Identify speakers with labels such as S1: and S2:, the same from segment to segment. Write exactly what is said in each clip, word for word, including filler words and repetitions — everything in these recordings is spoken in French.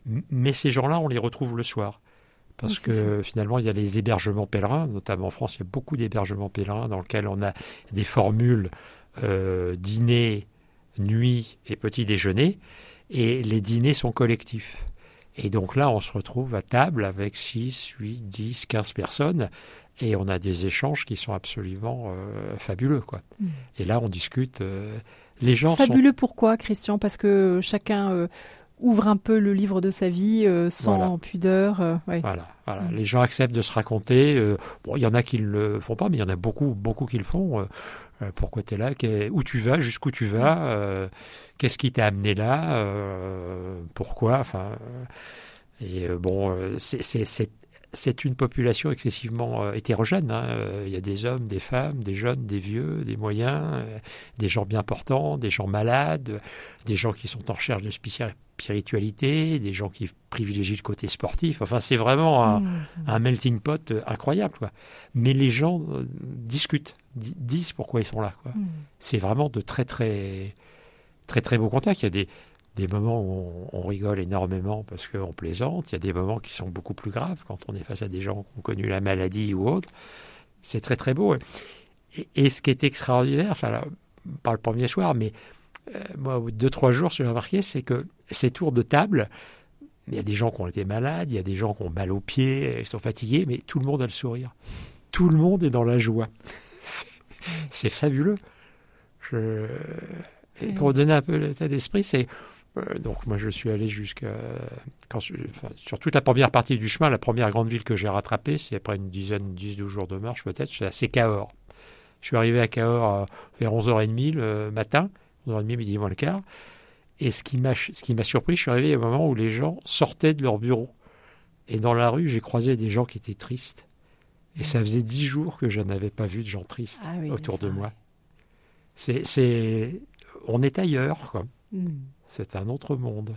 S1: Mais ces gens-là, on les retrouve le soir. Parce
S2: oui,
S1: que
S2: ça.
S1: finalement, il y a les hébergements pèlerins, notamment en France, il y a beaucoup d'hébergements pèlerins dans lesquels on a des formules euh, dîner, nuit et petit déjeuner. Et les dîners sont collectifs. Et donc là, on se retrouve à table avec six, huit, dix, quinze personnes. Et on a des échanges qui sont absolument euh, fabuleux, quoi. Mmh. Et là, on discute. Euh, les gens
S2: fabuleux
S1: sont...
S2: pourquoi, Christian? Parce que chacun euh, ouvre un peu le livre de sa vie euh, sans
S1: voilà.
S2: pudeur. Euh, ouais.
S1: Voilà, voilà. Mmh. Les gens acceptent de se raconter. Euh, bon, il y en a qui ne le font pas, mais il y en a beaucoup, beaucoup qui le font. Euh, euh, pourquoi tu es là? Où tu vas? Jusqu'où tu vas? euh, Qu'est-ce qui t'a amené là? euh, Pourquoi? Enfin, et euh, bon, c'est, c'est, c'est C'est une population excessivement euh, hétérogène. Hein. Euh, il y a des hommes, des femmes, des jeunes, des vieux, des moyens, euh, des gens bien portants, des gens malades, des gens qui sont en recherche de spiritualité, des gens qui privilégient le côté sportif. Enfin, c'est vraiment un, mmh. un melting pot incroyable, quoi. Mais les gens euh, discutent, d- disent pourquoi ils sont là, quoi. Mmh. C'est vraiment de très, très, très, très beaux contacts. Il y a des... des moments où on, on rigole énormément parce qu'on plaisante. Il y a des moments qui sont beaucoup plus graves quand on est face à des gens qui ont connu la maladie ou autre. C'est très, très beau. Et, et ce qui est extraordinaire, enfin, là, pas le premier soir, mais euh, moi, au bout de deux, trois jours, ce que j'ai remarqué, c'est que ces tours de table, il y a des gens qui ont été malades, il y a des gens qui ont mal aux pieds, ils sont fatigués, mais tout le monde a le sourire. Tout le monde est dans la joie. C'est, c'est fabuleux. Je... Et pour donner un peu l'état d'esprit, c'est... Euh, donc moi je suis allé jusqu'à quand je, enfin, sur toute la première partie du chemin, la première grande ville que j'ai rattrapée, c'est après une dizaine, dix, douze jours de marche peut-être, c'est Cahors. Je suis arrivé à Cahors euh, vers onze heures trente le matin, onze heures trente, midi moins le quart, et ce qui m'a ce qui m'a surpris, je suis arrivé à un moment où les gens sortaient de leur bureau, et dans la rue j'ai croisé des gens qui étaient tristes, et ça faisait dix jours que je n'avais pas vu de gens tristes ah oui, autour de moi. C'est, c'est on est ailleurs, quoi. Mm. C'est un autre monde.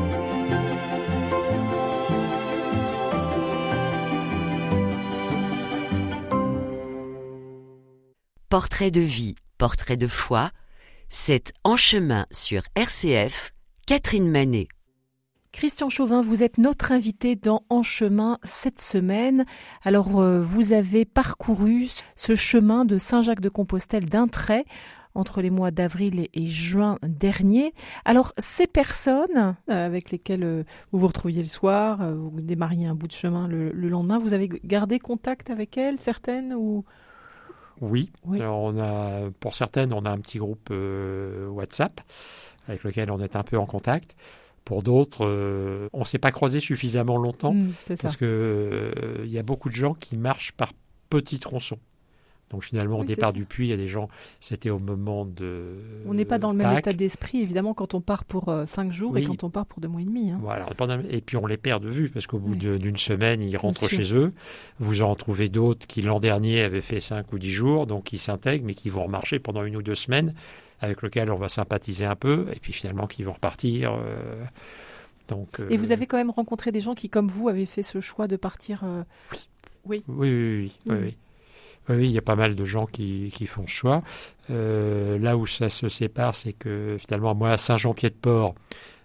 S3: Portrait de vie, portrait de foi, c'est En chemin sur R C F, Catherine Manet.
S2: Christian Chauvin, vous êtes notre invité dans En chemin cette semaine. Alors, euh, vous avez parcouru ce chemin de Saint-Jacques-de-Compostelle d'un trait entre les mois d'avril et juin dernier. Alors, ces personnes euh, avec lesquelles euh, vous vous retrouviez le soir, euh, vous démarriez un bout de chemin le, le lendemain, vous avez gardé contact avec elles, certaines ou...
S1: Oui, oui. Alors, on a, pour certaines, on a un petit groupe euh, WhatsApp avec lequel on est un peu en contact. Pour d'autres, euh, on ne s'est pas croisés suffisamment longtemps mmh, parce qu'il euh, y a beaucoup de gens qui marchent par petits tronçons. Donc finalement, oui, au départ du puits, il y a des gens, c'était au moment de
S2: On n'est pas dans le
S1: Pâques.
S2: même état d'esprit, évidemment, quand on part pour euh, cinq jours oui. et quand on part pour deux mois et demi. Hein.
S1: Voilà, et puis on les perd de vue, parce qu'au bout oui. de, d'une semaine, ils rentrent chez eux. Vous en trouvez d'autres qui, l'an dernier, avaient fait cinq ou dix jours, donc ils s'intègrent, mais qui vont remarcher pendant une ou deux semaines, avec lesquels on va sympathiser un peu, et puis finalement, qui vont repartir. Euh, donc, euh...
S2: Et vous avez quand même rencontré des gens qui, comme vous, avaient fait ce choix de partir euh...
S1: Oui. Oui, oui, oui. oui, mmh. oui, oui. Oui, il y a pas mal de gens qui, qui font ce choix. Euh, là où ça se sépare, c'est que finalement, moi, à Saint-Jean-Pied-de-Port,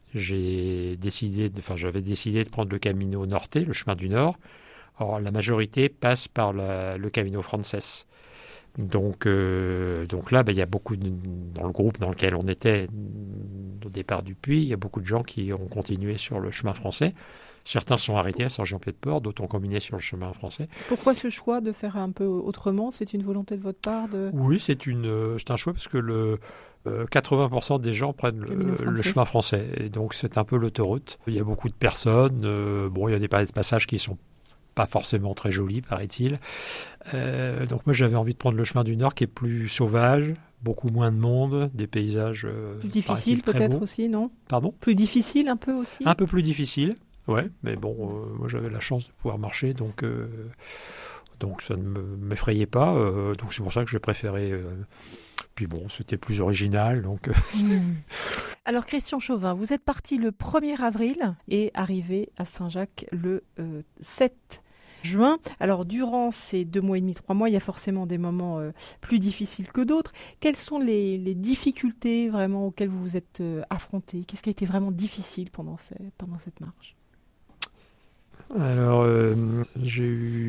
S1: j'ai décidé, de, enfin, j'avais décidé de prendre le Camino Norte, le chemin du Nord. Or, la majorité passe par la, le Camino Frances. Donc, euh, donc là, ben, il y a beaucoup, de, dans le groupe dans lequel on était au départ du puits, il y a beaucoup de gens qui ont continué sur le chemin français. Certains sont arrêtés à Saint-Jean-Pied-de-Port, d'autres ont combiné sur le chemin français.
S2: Pourquoi ce choix de faire un peu autrement ? C'est une volonté de votre part de...
S1: Oui, c'est, une, euh, c'est un choix parce que le, euh, quatre-vingts pour cent des gens prennent le, le chemin français. Et donc, c'est un peu l'autoroute. Il y a beaucoup de personnes. Euh, bon, il y a des passages qui ne sont pas forcément très jolis, paraît-il. Euh, donc, moi, j'avais envie de prendre le chemin du Nord qui est plus sauvage, beaucoup moins de monde, des paysages... Euh,
S2: plus difficile peut-être aussi, non ?
S1: Pardon ?
S2: Plus difficile un peu aussi ?
S1: Un peu plus difficile. Ouais, mais bon, euh, moi j'avais la chance de pouvoir marcher, donc, euh, donc ça ne m'effrayait pas. Euh, donc c'est pour ça que j'ai préféré. Euh, puis bon, c'était plus original. Donc,
S2: mmh. Alors Christian Chauvin, vous êtes parti le premier avril et arrivé à Saint-Jacques le euh, sept juin. Alors durant ces deux mois et demi, trois mois, il y a forcément des moments euh, plus difficiles que d'autres. Quelles sont les, les difficultés vraiment auxquelles vous vous êtes euh, affrontés ? Qu'est-ce qui a été vraiment difficile pendant, ces, pendant cette marche ?
S1: Alors, euh, j'ai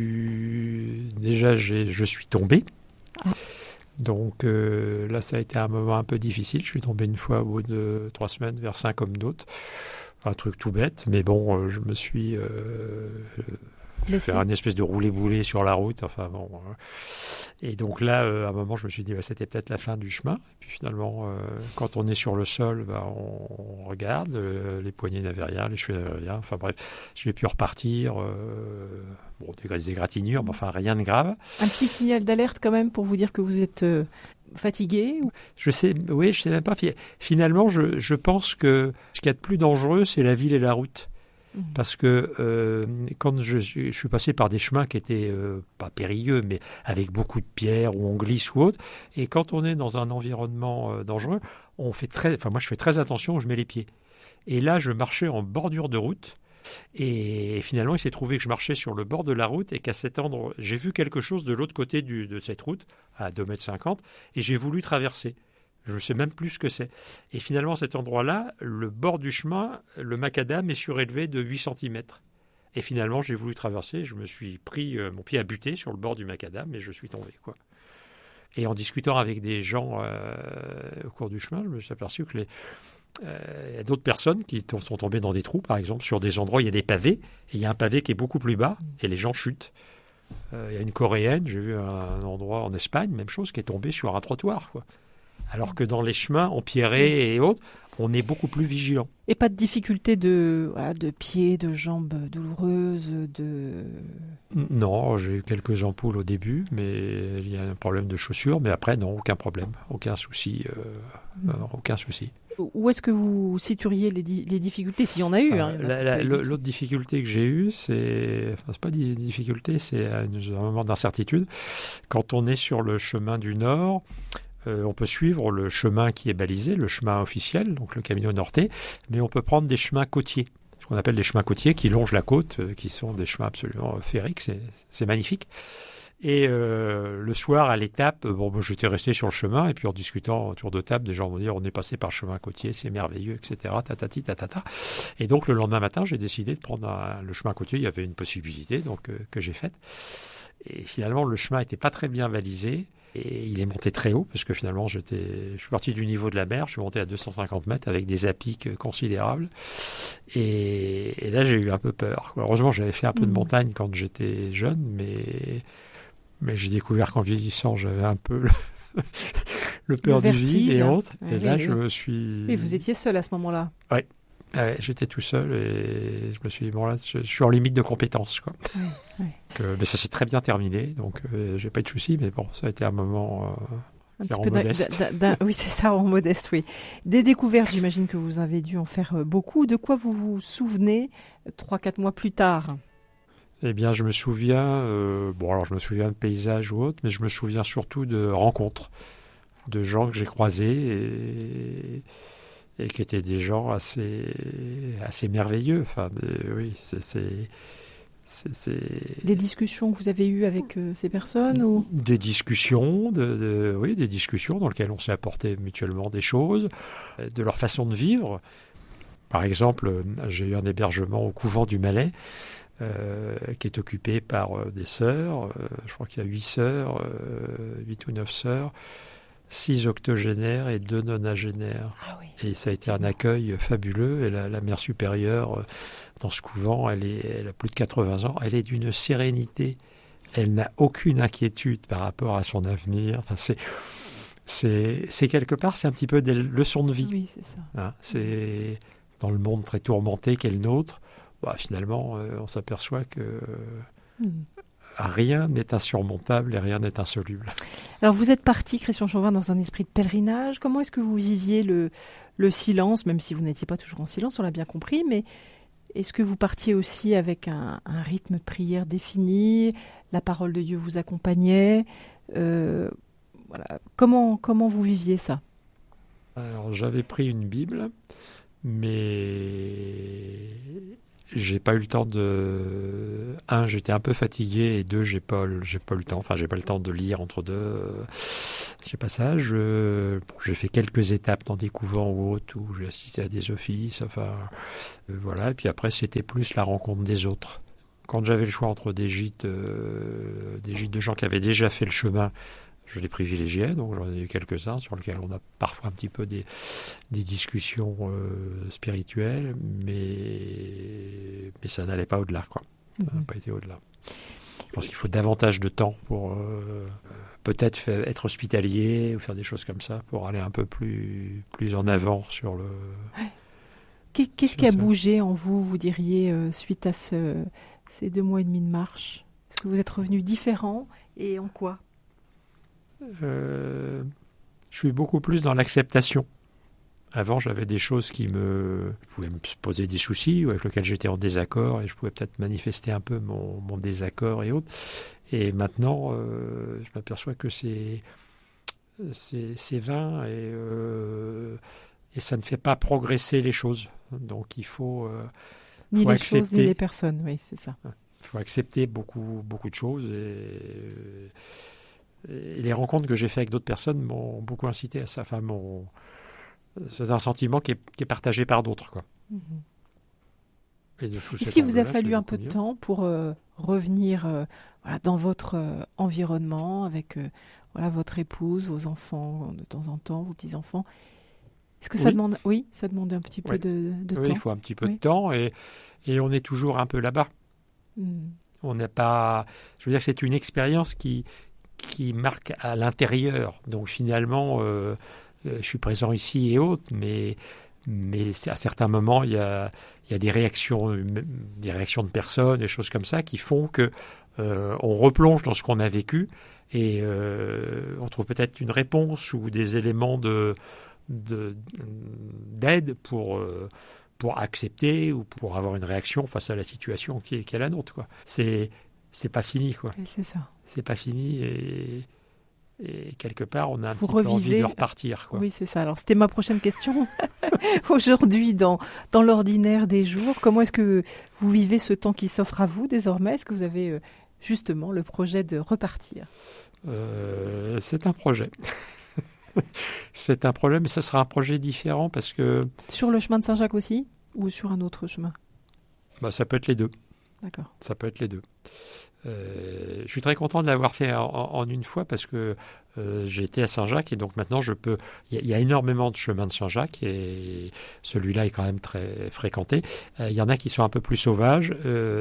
S1: eu... Déjà, j'ai... je suis tombé.
S2: Ah.
S1: Donc euh, là, ça a été un moment un peu difficile. Je suis tombé une fois au bout de trois semaines vers cinq hommes d'autres. Un truc tout bête, mais bon, euh, je me suis euh, fait une espèce de roulé-boulé sur la route. Enfin bon. Euh, et donc là, euh, à un moment, je me suis dit, bah, c'était peut-être la fin du chemin. Et puis finalement, euh, quand on est sur le sol, bah, on, on regarde. Euh, les poignets n'avaient rien, les cheveux n'avaient rien. Enfin bref, j'ai pu repartir. Euh, bon, des, des égratignures, mais enfin rien de grave.
S2: Un petit signal d'alerte quand même pour vous dire que vous êtes euh, fatigué ou...
S1: Je sais, oui, je sais même pas. Finalement, je, je pense que ce qu'il y a de plus dangereux, c'est la ville et la route. Mmh. Parce que euh, quand je, je suis passé par des chemins qui étaient euh, pas périlleux, mais avec beaucoup de pierres où on glisse ou autre, et quand on est dans un environnement euh, dangereux, on fait très, enfin moi je fais très attention où je mets les pieds. Et là, je marchais en bordure de route. Et finalement, il s'est trouvé que je marchais sur le bord de la route et qu'à cet endroit, j'ai vu quelque chose de l'autre côté du, de cette route, à deux mètres cinquante, et j'ai voulu traverser. Je ne sais même plus ce que c'est. Et finalement, à cet endroit-là, le bord du chemin, le macadam est surélevé de huit centimètres. Et finalement, j'ai voulu traverser, je me suis pris, euh, mon pied a buté sur le bord du macadam et je suis tombé, quoi. Et en discutant avec des gens euh, au cours du chemin, je me suis aperçu que les... Euh, il y a d'autres personnes qui t- sont tombées dans des trous, par exemple, sur des endroits où il y a des pavés, et il y a un pavé qui est beaucoup plus bas, et les gens chutent. Euh, il y a une Coréenne, j'ai vu un endroit en Espagne, même chose, qui est tombée sur un trottoir, quoi. Alors que dans les chemins empierrés et autres, on est beaucoup plus vigilant.
S2: Et pas de difficulté de, voilà, de pieds, de jambes douloureuses, de...
S1: Non, j'ai eu quelques ampoules au début, mais il y a un problème de chaussures, mais après, non, aucun problème, aucun souci, euh, mmh. non, aucun souci.
S2: Où est-ce que vous situeriez les, di- les difficultés, s'il y en a eu hein,
S1: euh, la, la, L'autre difficulté que j'ai eue, c'est, enfin, c'est pas des difficultés, c'est un, un moment d'incertitude. Quand on est sur le chemin du Nord, euh, on peut suivre le chemin qui est balisé, le chemin officiel, donc le Camino Norte, mais on peut prendre des chemins côtiers, ce qu'on appelle des chemins côtiers qui longent la côte, euh, qui sont des chemins absolument féeriques, c'est, c'est magnifique. Et euh, le soir, à l'étape, bon, bon, j'étais resté sur le chemin, et puis en discutant autour de table, des gens vont dire on est passé par le chemin côtier, c'est merveilleux, et cetera. Tatati, tatata. Et donc le lendemain matin, j'ai décidé de prendre un, le chemin côtier. Il y avait une possibilité donc, euh, que j'ai faite. Et finalement, le chemin n'était pas très bien balisé. Et il est monté très haut, parce que finalement, j'étais, je suis parti du niveau de la mer, je suis monté à deux cent cinquante mètres avec des à-pics considérables. Et, et là, j'ai eu un peu peur. Heureusement, j'avais fait un peu de montagne quand j'étais jeune, mais... Mais j'ai découvert qu'en vieillissant, j'avais un peu le, le peur
S2: le
S1: du vide et autres.
S2: Ah,
S1: et
S2: oui,
S1: là,
S2: oui.
S1: je me suis...
S2: Et vous étiez seul à ce moment-là.
S1: Oui, ouais, j'étais tout seul et je me suis dit, bon là, je, je suis en limite de compétence, quoi.
S2: Oui, oui.
S1: Que, mais ça s'est très bien terminé, donc euh, j'ai pas eu de soucis, mais bon, ça a été un moment... Euh,
S2: Un petit peu modeste. D'un, d'un, d'un, oui, c'est ça, en modeste, oui. Des découvertes, j'imagine que vous avez dû en faire beaucoup. De quoi vous vous souvenez trois, quatre mois plus tard ?
S1: Eh bien, je me souviens, euh, bon alors je me souviens de paysages ou autres, mais je me souviens surtout de rencontres, de gens que j'ai croisés et, et qui étaient des gens assez, assez merveilleux. Enfin, de, oui, c'est, c'est, c'est, c'est...
S2: Des discussions que vous avez eues avec euh, ces personnes ou...
S1: Des discussions, de, de, oui, des discussions dans lesquelles on s'est apporté mutuellement des choses, de leur façon de vivre. Par exemple, j'ai eu un hébergement au couvent du Malais, Euh, qui est occupé par euh, des sœurs. Euh, je crois qu'il y a huit sœurs, euh, huit ou neuf sœurs, six octogénaires et deux nonagénaires.
S2: Ah oui.
S1: Et ça a été un accueil fabuleux. Et la, la mère supérieure, euh, dans ce couvent, elle, est, elle a plus de quatre-vingts ans. Elle est d'une sérénité. Elle n'a aucune inquiétude par rapport à son avenir. Enfin, c'est, c'est, c'est quelque part, c'est un petit peu des leçons de vie.
S2: Oui, c'est ça.
S1: Hein, c'est dans le monde très tourmenté qu'est le nôtre. Bah, finalement, euh, on s'aperçoit que euh, mmh. rien n'est insurmontable et rien n'est insoluble.
S2: Alors, vous êtes parti, Christian Chauvin, dans un esprit de pèlerinage. Comment est-ce que vous viviez le, le silence, même si vous n'étiez pas toujours en silence, on l'a bien compris, mais est-ce que vous partiez aussi avec un, un rythme de prière défini, la parole de Dieu vous accompagnait euh, voilà. Comment, comment vous viviez ça ?
S1: Alors, j'avais pris une Bible, mais... j'ai pas eu le temps de... Un, j'étais un peu fatigué, et deux, j'ai pas, j'ai pas eu le temps. Enfin, j'ai pas le temps de lire entre deux. Je sais pas ça. Je... Bon, j'ai fait quelques étapes dans des couvents ou autres où j'ai assisté à des offices. Enfin, euh, voilà. Et puis après, c'était plus la rencontre des autres. quand j'avais le choix entre des gîtes, euh, des gîtes de gens qui avaient déjà fait le chemin, je les privilégiais, donc j'en ai eu quelques-uns sur lesquels on a parfois un petit peu des, des discussions euh, spirituelles, mais, mais ça n'allait pas au-delà, quoi. Ça n'a
S2: Mhm.
S1: pas été au-delà. Je pense qu'il faut davantage de temps pour euh, peut-être faire- être hospitalier ou faire des choses comme ça pour aller un peu plus, plus en avant sur le...
S2: Qu'est- Qu'est-ce
S1: Sur
S2: qui a
S1: ça.
S2: bougé en vous, vous diriez, euh, suite à ce, ces deux mois et demi de marche? Est-ce que vous êtes revenu différent et en quoi?
S1: Euh, je suis beaucoup plus dans l'acceptation. Avant, j'avais des choses qui me pouvaient me poser des soucis ou avec lesquels j'étais en désaccord et je pouvais peut-être manifester un peu mon, mon désaccord et autres. Et maintenant, euh, je m'aperçois que c'est c'est c'est vain et euh, et ça ne fait pas progresser les choses. Donc il faut euh,
S2: Ni
S1: faut
S2: les choses, ni
S1: accepter.
S2: les personnes, oui, c'est ça.
S1: Il faut accepter beaucoup beaucoup de choses et, et les rencontres que j'ai faites avec d'autres personnes m'ont beaucoup incité à ça. Enfin, m'ont- c'est un sentiment qui est, qui est partagé par d'autres, quoi.
S2: Mhm.
S1: Et de sous
S2: Est-ce
S1: cet
S2: qu'il vous a
S1: angle-là,
S2: fallu
S1: c'est
S2: un
S1: beaucoup
S2: peu de
S1: mieux.
S2: temps pour euh, revenir euh, voilà, dans votre euh, environnement, avec euh, voilà, votre épouse, vos enfants de temps en temps, vos petits-enfants? Est-ce que ça
S1: Oui.
S2: demande, oui, ça demande un petit peu
S1: Oui.
S2: de, de
S1: Oui,
S2: temps?
S1: il faut un petit peu
S2: Oui.
S1: de temps et, et on est toujours un peu là-bas.
S2: Mhm.
S1: On n'a pas. Je veux dire que c'est une expérience qui, qui marque à l'intérieur. Donc finalement, euh, euh, je suis présent ici et autres, mais, mais c'est- à certains moments, il y a, il y a des réactions, euh, des réactions de personnes, des choses comme ça, qui font que euh, on replonge dans ce qu'on a vécu et euh, on trouve peut-être une réponse ou des éléments de, de- d'aide pour. euh, pour accepter ou pour avoir une réaction face à la situation qui est, qui est la nôtre, quoi. C'est c'est pas fini, quoi.
S2: Oui, c'est ça.
S1: C'est pas fini et, et quelque part on a un
S2: Vous
S1: petit peu envie
S2: revivez-
S1: de repartir, quoi.
S2: Oui, c'est ça. Alors, c'était ma prochaine question. Aujourd'hui, dans, dans l'ordinaire des jours, comment est-ce que vous vivez ce temps qui s'offre à vous désormais? Est-ce que vous avez euh, justement le projet de repartir?
S1: Euh, c'est un projet. C'est un projet, mais ça sera un projet différent parce que
S2: Sur le chemin de Saint-Jacques aussi? Ou sur un autre chemin?
S1: bah, ça peut être les deux.
S2: D'accord.
S1: Ça peut être les deux. Euh, je suis très content de l'avoir fait en, en une fois parce que euh, j'ai été à Saint-Jacques et donc maintenant je peux. Il y, a- il y a énormément de chemins de Saint-Jacques et celui-là est quand même très fréquenté. Euh, il y en a qui sont un peu plus sauvages.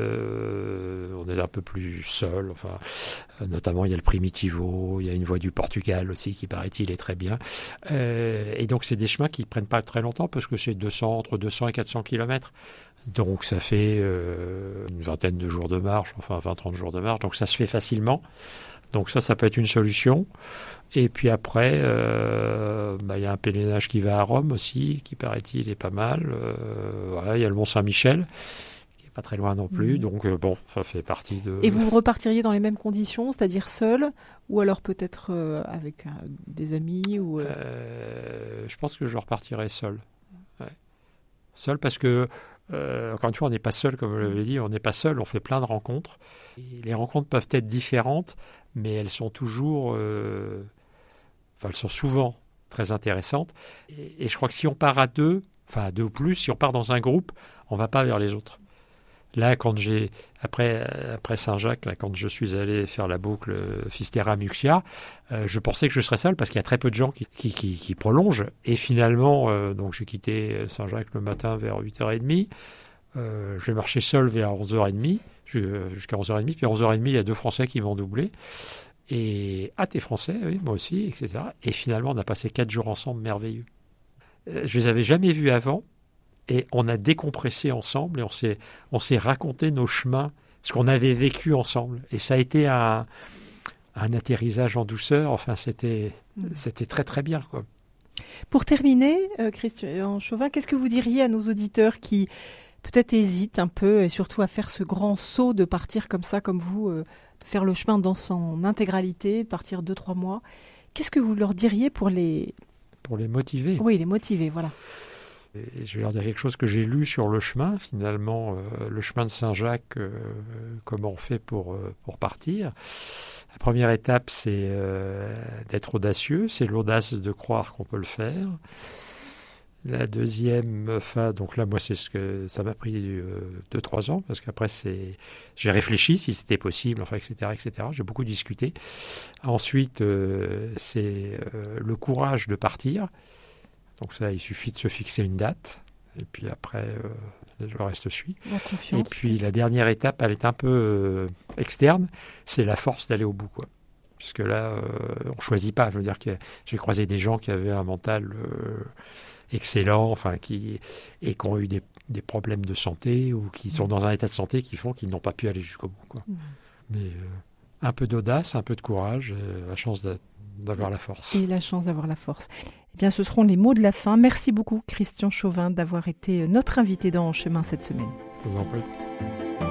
S1: Euh, on est un peu plus seul. Enfin, euh, notamment il y a le Primitivo, il y a une voie du Portugal aussi qui paraît-il est très bien. Euh, et donc c'est des chemins qui prennent pas très longtemps parce que c'est deux cents entre deux cents et quatre cents kilomètres. Donc ça fait euh, une vingtaine de jours de marche, enfin vingt à trente jours de marche, donc ça se fait facilement. Donc ça, ça peut être une solution. Et puis après, euh, bah, il y a un pèlerinage qui va à Rome aussi, qui paraît-il est pas mal. Euh, voilà, il y a le Mont Saint-Michel, qui est pas très loin non plus.
S2: Mhm.
S1: Donc euh, bon, ça fait partie de...
S2: Et vous repartiriez dans les mêmes conditions, c'est-à-dire seul, ou alors peut-être euh, avec euh, des amis ou, euh,
S1: Euh, je pense que je repartirai seul. Ouais. Seul parce que, euh, encore une fois, on n'est pas seul, comme vous l'avez dit, on n'est pas seul, on fait plein de rencontres. Et les rencontres peuvent être différentes, mais elles sont toujours, euh, enfin, elles sont souvent très intéressantes. Et, et je crois que si on part à deux, enfin à deux ou plus, si on part dans un groupe, on ne va pas vers les autres. Là, quand j'ai après après Saint-Jacques, là, quand je suis allé faire la boucle euh, Fisterra-Muxia, euh, je pensais que je serais seul parce qu'il y a très peu de gens qui qui, qui, qui prolongent. Et finalement, euh, donc j'ai quitté Saint-Jacques le matin vers huit heures trente. Euh, j'ai marché seul vers onze heures trente, jusqu'à onze heures trente. Puis à onze heures trente, il y a deux Français qui m'ont doublé. Et ah, t'es Français, oui, moi aussi, et cetera. Et finalement, on a passé quatre jours ensemble, merveilleux. Euh, je les avais jamais vus avant. Et on a décompressé ensemble et on s'est, on s'est raconté nos chemins, ce qu'on avait vécu ensemble. Et ça a été un, un atterrissage en douceur. Enfin, c'était,
S2: Mhm.
S1: c'était très, très bien, quoi.
S2: Pour terminer, euh, Christian Chauvin, qu'est-ce que vous diriez à nos auditeurs qui peut-être hésitent un peu et surtout à faire ce grand saut de partir comme ça, comme vous, euh, de faire le chemin dans son intégralité, partir deux, trois mois? Qu'est-ce que vous leur diriez pour les,
S1: Pour les motiver.
S2: oui, les motiver, voilà.
S1: Et je vais leur dire quelque chose que j'ai lu sur le chemin, finalement, euh, le chemin de Saint-Jacques, euh, comment on fait pour, euh, pour partir. La première étape, c'est euh, d'être audacieux, c'est l'audace de croire qu'on peut le faire. La deuxième fin, donc là, moi, c'est ce que ça m'a pris euh, deux, trois ans, parce qu'après, c'est, j'ai réfléchi si c'était possible, enfin, et cetera, et cetera. J'ai beaucoup discuté. Ensuite, euh, c'est euh, le courage de partir. Donc ça, il suffit de se fixer une date, et puis après, euh, le reste suit.
S2: La confiance.
S1: Et puis la dernière étape, elle est un peu euh, externe, c'est la force d'aller au bout, quoi. Puisque là, euh, on ne choisit pas. Je veux dire que j'ai croisé des gens qui avaient un mental euh, excellent, enfin, qui, et qui ont eu des, des problèmes de santé ou qui sont dans un état de santé qui font qu'ils n'ont pas pu aller jusqu'au bout, quoi. Mmh. Mais euh, un peu d'audace, un peu de courage, euh, la chance de, d'avoir la force.
S2: Et la chance d'avoir la force. Eh bien, ce seront les mots de la fin. Merci beaucoup, Christian Chauvin, d'avoir été notre invité dans En Chemin cette semaine.
S1: Je vous en prie.